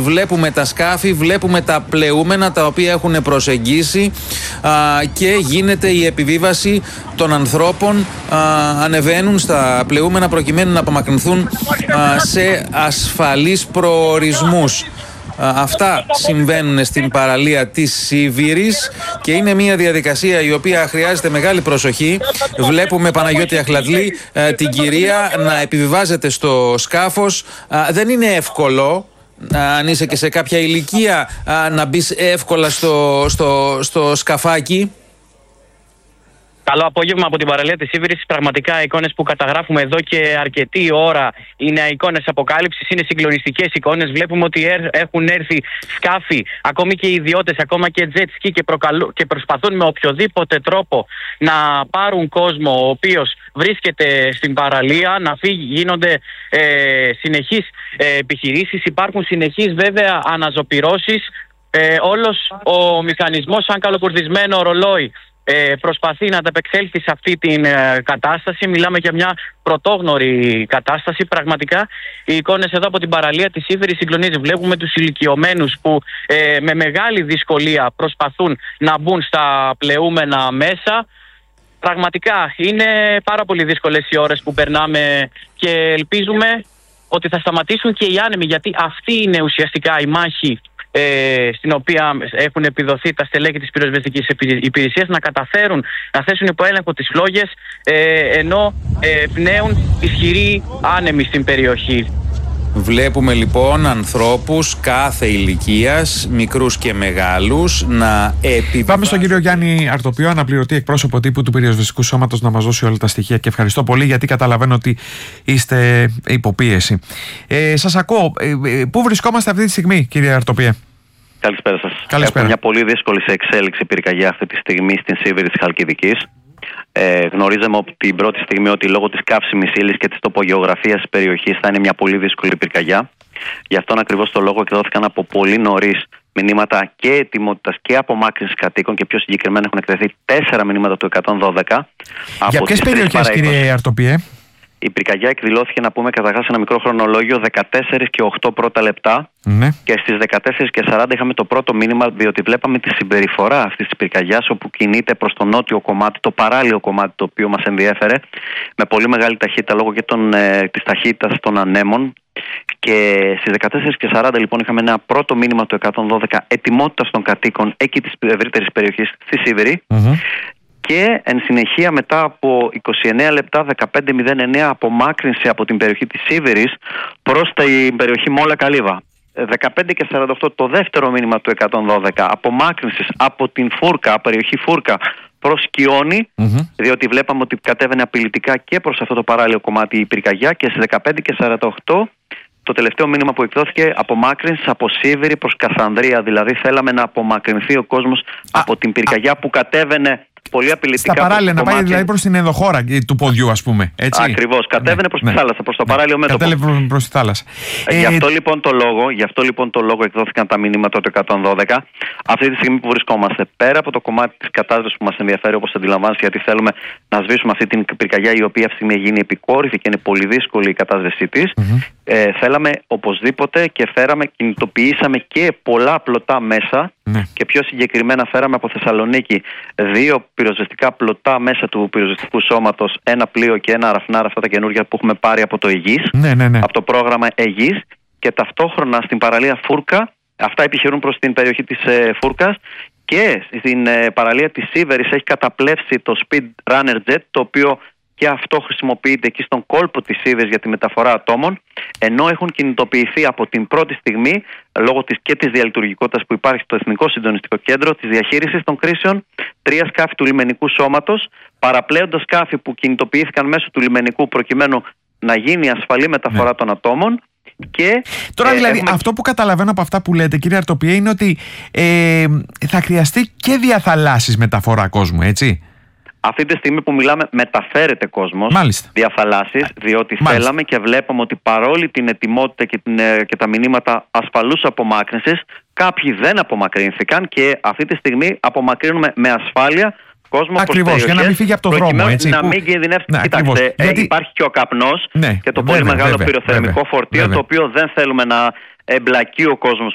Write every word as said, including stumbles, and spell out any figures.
βλέπουμε τα σκάφη, βλέπουμε τα πλεούμενα τα οποία έχουν προσεγγίσει α, και γίνεται η επιβίβαση των ανθρώπων, α, ανεβαίνουν στα πλεούμενα προκειμένου να απομακρυνθούν α, σε ασφαλείς προορισμούς. Αυτά συμβαίνουν στην παραλία της Σίβηρης και είναι μια διαδικασία η οποία χρειάζεται μεγάλη προσοχή. Βλέπουμε, Παναγιώτη Αχλατλή, την κυρία να επιβιβάζεται στο σκάφος. Δεν είναι εύκολο, αν είσαι και σε κάποια ηλικία, να μπεις εύκολα στο, στο, στο σκαφάκι. Καλό απόγευμα από την παραλία της Σίβηρης. Πραγματικά οι εικόνες που καταγράφουμε εδώ και αρκετή ώρα είναι εικόνες αποκάλυψης, είναι συγκλονιστικές εικόνες. Βλέπουμε ότι έχουν έρθει σκάφη, ακόμη και ιδιώτες, ακόμα και jet ski και, προκαλού, και προσπαθούν με οποιοδήποτε τρόπο να πάρουν κόσμο ο οποίος βρίσκεται στην παραλία, να φύγει. Γίνονται ε, συνεχείς ε, επιχειρήσεις, υπάρχουν συνεχείς βέβαια αναζωπυρώσεις. Ε, όλος ο μηχανισμός, σαν καλοκουρδισμένο ρολόι, Ε, προσπαθεί να ανταπεξέλθει σε αυτή την ε, κατάσταση. Μιλάμε για μια πρωτόγνωρη κατάσταση. Πραγματικά οι εικόνες εδώ από την παραλία της Σίβηρης συγκλονίζει. Βλέπουμε τους ηλικιωμένους που ε, με μεγάλη δυσκολία προσπαθούν να μπουν στα πλεούμενα μέσα. Πραγματικά είναι πάρα πολύ δύσκολες οι ώρες που περνάμε και ελπίζουμε ότι θα σταματήσουν και οι άνεμοι, γιατί αυτή είναι ουσιαστικά η μάχη Ε, στην οποία έχουν επιδοθεί τα στελέχη της πυροσβεστικής υπηρεσίας, να καταφέρουν να θέσουν υπό έλεγχο τις φλόγες ε, ενώ ε, πνέουν ισχυροί άνεμοι στην περιοχή. Βλέπουμε λοιπόν ανθρώπους κάθε ηλικίας, μικρούς και μεγάλους, να επιβιβάζουν. Πάμε στον κύριο Γιάννη Αρτοπιό, αναπληρωτή εκπρόσωπο τύπου του Πυροσβεστικού Σώματος, να μας δώσει όλα τα στοιχεία, και ευχαριστώ πολύ, γιατί καταλαβαίνω ότι είστε υποπίεση. Ε, σας ακούω. Ε, πού βρισκόμαστε αυτή τη στιγμή, κύριε Αρτοπιέ? Καλησπέρα σας. Καλησπέρα. Έχουμε μια πολύ δύσκολη σε εξέλιξη πυρκαγιά αυτή τη στιγμή στην Σίβηρη της Χαλκιδικής. Ε, γνωρίζαμε από την πρώτη στιγμή ότι λόγω της καύσιμης ύλης και της τοπογεωγραφίας της περιοχής θα είναι μια πολύ δύσκολη πυρκαγιά. Γι' αυτόν ακριβώς το λόγο εκδόθηκαν από πολύ νωρίς μηνύματα και ετοιμότητας και απομάκρυνσης κατοίκων, και πιο συγκεκριμένα έχουν εκδοθεί τέσσερα μηνύματα του εκατόν δώδεκα. Για ποιες περιοχές, κύριε Αρτοπιέ? Η πυρκαγιά εκδηλώθηκε, να πούμε καταρχάς, ένα μικρό χρονολόγιο, δεκατέσσερα και οκτώ πρώτα λεπτά. Ναι. Και στις δεκατέσσερα και σαράντα είχαμε το πρώτο μήνυμα, διότι βλέπαμε τη συμπεριφορά αυτής της πυρκαγιάς, όπου κινείται προς το νότιο κομμάτι, το παράλιο κομμάτι, το οποίο μας ενδιέφερε, με πολύ μεγάλη ταχύτητα λόγω και των, ε, της ταχύτητας των ανέμων. Και στις δεκατέσσερα και σαράντα λοιπόν είχαμε ένα πρώτο μήνυμα του εκατόν δώδεκα ετοιμότητας των κατοίκων εκεί της ευρύτερης περιοχής στη Σίβηρη. Mm-hmm. Και εν συνεχεία, μετά από είκοσι εννέα λεπτά, δεκαπέντε μηδέν εννέα, απομάκρυνση από την περιοχή της Σίβηρης προς την περιοχή Μόλα Καλύβα. δεκαπέντε και σαράντα οκτώ το δεύτερο μήνυμα του εκατόν δώδεκα, απομάκρυνσης από την Φούρκα, περιοχή Φούρκα, προς Κιόνι, mm-hmm. διότι βλέπαμε ότι κατέβαινε απειλητικά και προς αυτό το παράλιο κομμάτι η πυρκαγιά. Και στις δεκαπέντε και σαράντα οκτώ το τελευταίο μήνυμα που εκδόθηκε, απομάκρυνση από Σίβηρη προς Κασανδρία. Δηλαδή θέλαμε να απομακρυνθεί ο κόσμος Α, από την πυρκαγιά α, που κατέβαινε πολύ απειλητικά. Στα παράλια, να πάει δηλαδή προς την ενδοχώρα του ποδιού, ας πούμε. Έτσι. Ακριβώς. Κατέβαινε ναι, προς ναι, τη θάλασσα, προς το ναι, παράλιο μέτωπο. Κατέβαινε προς τη θάλασσα. Ε, γι' αυτό λοιπόν το λόγο, γι' αυτό λοιπόν το λόγο εκδόθηκαν τα μηνύματα του εκατόν δώδεκα. Αυτή τη στιγμή που βρισκόμαστε, πέρα από το κομμάτι της κατάστασης που μας ενδιαφέρει, όπως αντιλαμβάνεσαι, γιατί θέλουμε να σβήσουμε αυτή την πυρκαγιά, η οποία αυτή τη στιγμή γίνει επικόρυφη και είναι πολύ δύσκολη η κατάστασή της. Mm-hmm. Ε, θέλαμε οπωσδήποτε και φέραμε, κινητοποιήσαμε και πολλά πλωτά μέσα. Ναι. Και πιο συγκεκριμένα φέραμε από Θεσσαλονίκη δύο πυροσβεστικά πλωτά μέσα του πυροσβεστικού σώματος, ένα πλοίο και ένα αραφνάρ, αυτά τα καινούργια που έχουμε πάρει από το Αιγής, ναι, ναι, ναι. από το πρόγραμμα Αιγής, και ταυτόχρονα στην παραλία Φούρκα, αυτά επιχειρούν προς την περιοχή της ε, Φούρκας, και στην ε, παραλία της Σίβερης έχει καταπλέψει το Speed Runner Jet, το οποίο και αυτό χρησιμοποιείται εκεί στον κόλπο της Σίβερης για τη μεταφορά ατόμων, ενώ έχουν κινητοποιηθεί από την πρώτη στιγμή, λόγω της και της διαλειτουργικότητας που υπάρχει στο Εθνικό Συντονιστικό Κέντρο της Διαχείρισης των Κρίσεων, τρία σκάφη του λιμενικού σώματος, παραπλέοντα σκάφη που κινητοποιήθηκαν μέσω του λιμενικού προκειμένου να γίνει ασφαλή μεταφορά ναι. των ατόμων. Και, Τώρα ε, δηλαδή έχουμε... αυτό που καταλαβαίνω από αυτά που λέτε, κύριε Αρτοπιέ, είναι ότι ε, θα χρειαστεί και διαθαλάσσης μεταφορά κόσμου, έτσι. Αυτή τη στιγμή που μιλάμε μεταφέρεται κόσμος διαθαλάσσης, διότι Μάλιστα. θέλαμε και βλέπαμε ότι παρόλη την ετοιμότητα και, την, και τα μηνύματα ασφαλούς απομάκρυνσης, κάποιοι δεν απομακρύνθηκαν, και αυτή τη στιγμή απομακρύνουμε με ασφάλεια κόσμο. Ακριβώς, για να μην φύγει από το δρόμο, έτσι. Να που... μην κινδυνεύσει. Ναι, Κοιτάξτε, γιατί... υπάρχει και ο καπνός, ναι, και το βέβαια, πολύ μεγάλο βέβαια, πυροθερμικό βέβαια, φορτίο, βέβαια. το οποίο δεν θέλουμε να εμπλακεί ο κόσμος